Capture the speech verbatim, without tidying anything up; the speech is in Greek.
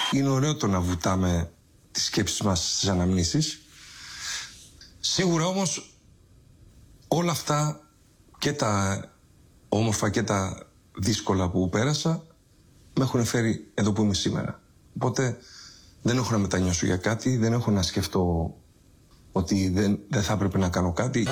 Είναι ωραίο το να βουτάμε τις σκέψεις μας στις αναμνήσεις. Σίγουρα όμως όλα αυτά και τα όμορφα και τα δύσκολα που πέρασα με έχουν φέρει εδώ που είμαι σήμερα. Οπότε δεν έχω να μετανιώσω για κάτι, δεν έχω να σκεφτώ ότι δεν, δεν θα έπρεπε να κάνω κάτι.